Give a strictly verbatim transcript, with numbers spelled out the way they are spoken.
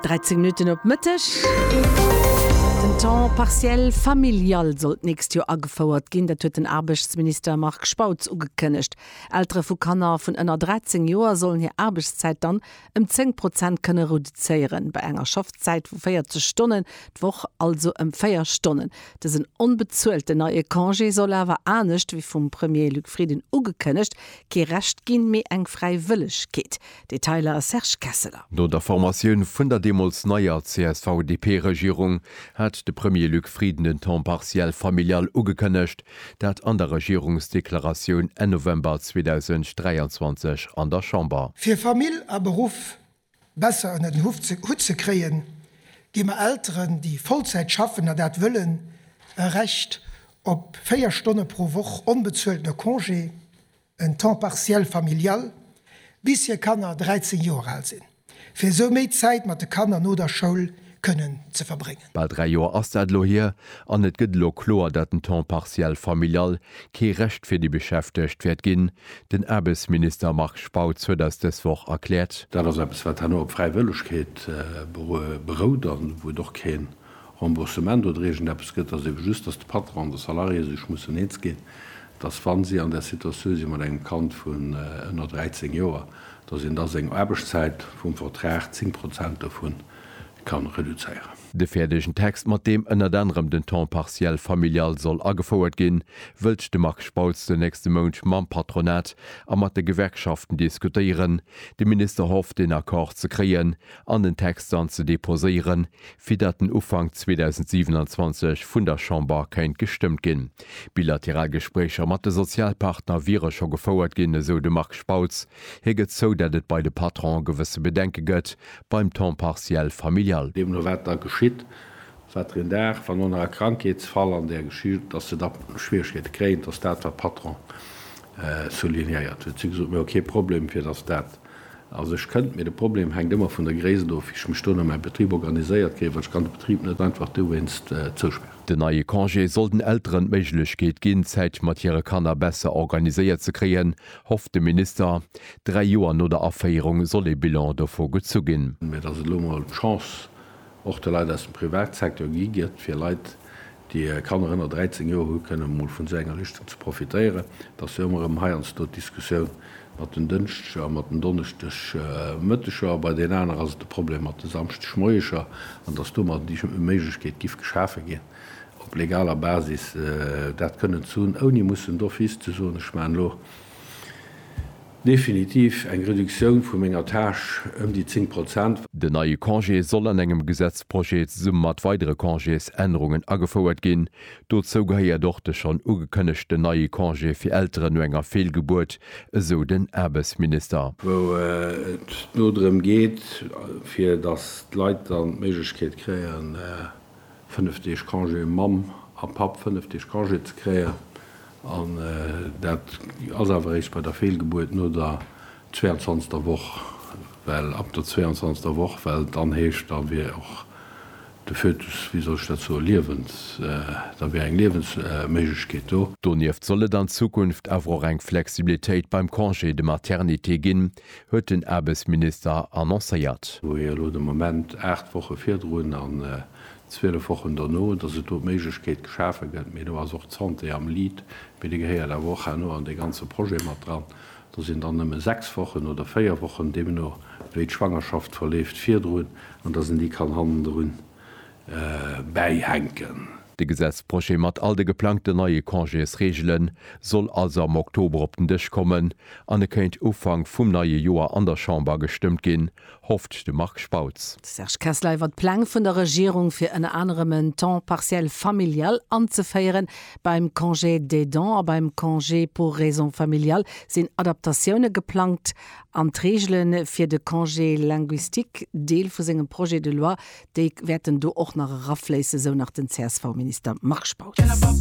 dreizehn Minuten op Mittag. Den temps partiell familial sollt nächst Jahr angefordert gehen, dat huet den Arbeitsminister Marc Spautz ugekündigt. Ältere vu Kanner vun ënner dreizehn Joer sollen hier Arbeitszeit dann um zehn Prozent könne reduzieren. Bei enger Schaffzeit vu vierzig Stunden, d'woch also um vier Stunden. Das sind unbezuelte neue Congé soll awer anecht wie vom Premier Luc Frieden ugekündigt, ke recht gin mé eng freiwillig geht. Detailer Serge Kesseler. No der Formatioun vun der Demos neuer C S V D P-Regierung hat de Premier Luc Frieden den temps partiell familial ugekënnecht, dat an der Regierungsdeklaration en November zweitausenddreiundzwanzig an der Chamber. Für Familie a Beruf besser an den Hut zu kreen, gimmer Älteren, die Vollzeit schaffen, dat willen, ein Recht op vier Stunden pro Woche unbezahlter Congé, ein temps partiell familial, bis hier Kanner dreizehn Jahre alt sind. Für so mehr Zeit mit den Kanner no der Schule können ze verbringen. Bei drei Joer ass dat lo hier an net gëtt lo klar, dat den temps partiell familial ke recht fir die beschäftigt werd ginn. Den Arbeitsminister Marc Spautz huet das deswoch erklärt. Dat ass wat han op Freiwilligkeet berout an, wo doch kein Remboursement oder Regen gëtt, as just dat de Patron der Salarie sech muss net gehen. Das fan sie an der Situation man eng Kant vun ënner dreizehn Joer. Da sind das eng Arbeitszeit vum Vertrag zehn Prozent davon kann reduzieren. De fertigschen Text, mat dem ënner anderem den temps partiell familial soll agefordert gin, wëlcht de Marc Spautz den nächste Monat mam Patronat a mat de Gewerkschaften diskutieren. De Minister hofft den Akkord ze kreen, an den Text an ze deposieren, fir dat den Ufang zweitausendsiebenundzwanzig vun der Chamber keint gestimmt gin. Bilateralgesprächer mat de Sozialpartner wiere schon gefordert gin, so de Marc Spautz, heget so, dat et bei de Patron gewisse Bedenke gëtt beim temps partiell familial. Dem no wetter geschieht, in der van einer Krankheitsfall an der geschieht, dass sie da Schwierigkeit kriegen, dass der der Patron äh, soliniert. Mir okay Problem für das dat. Also ich könnte mir das Problem hängt immer von der Gräse auf. Ich mich Stunde mein Betrieb organisiert, weil ich kann den Betrieb nicht einfach du willst äh, zusperren. De neue Congé soll den Älteren Möglichkeit gehen, Zeit mit ihre Kanner besser organisiert zu kriegen, hofft der Minister. Drei Jahre nach der Affäierung soll der Bilan davor gut zugehen. Mit das ist eine Chance, auch der Leute aus dem Privatsektor gibt, für Leute, die Kanner in dreizehn Jahre können, mal von seiner Liste zu profitieren. Das ist immer im Heierns dort Diskussion mit den Diensten, mit den Donnerstag Müttern, bei den anderen also das Problem mit den Samstag Schmöischer und dass du mal die Möglichkeit gibt, geschaffen gehen. Auf legaler Basis, äh, das können tun, ohne müssen doch fest zu so, ich meine, definitiv eng Reduktion vum enger Tasch um die zehn Prozent. De neue Congé soll an engem Gesetzprojekt summe mat weitere Congés Änderungen agefordert gin. Dort zouuge ja doch de schon ugekënnechte neue Congé fir ältere no enger Fehlgeburt, so den Arbeitsminister. Wo äh, et nodrem geht, fir das Leiit an Meigkeet kreieren äh, vernünftig Congé Mam a pap vernünftig Congé ze kreieren. Und äh, dat ass bei der Fehlgeburt nur der zweiundzwanzigster Woche, weil ab der zweiundzwanzigster Woche, weil dann hecht da wir auch de Fötus wie soll dat so lebens äh, da wär eng lebensmeiggkeet do. Donieft solle dann Zukunft awer eng Flexibilitéit beim Congé de Maternité ginn, huet den Arbeitsminister annoncéiert. Wo je lo de moment acht Woche firdroen an äh, Zwille wochen der no, dat se do Meigkeet geschafe gëtt, mé was auch zwanzig am Lied, be de gehéier der woche no an de ganze Projekt mat dran. Da sind dann nëmme sechs Wochen oder vier Wochen, de no wéit Schwangerschaft verleft firdroen, an da sind die kann handeln äh, beihängen. De Gesetzprojekt mat all de geplante neue Congés regelen soll also am Oktober op den Dich kommen, an e kenint Ufang vum neue Joer an der Chamber gestimmt gin, hofft de Marc Spautz. Serge Kesseler wat Plan vun der Regierung fir en anderem temps partiell familial anzufeieren. Beim Congé d'aidant, beim Congé pour raison familial sind Adaptationune geplant an Regelen fir de Congé linguistique, Deel vu segem Projekt de loi, déi werden do och nach Raffleise so nach den C S V-Minister Marc Spautz.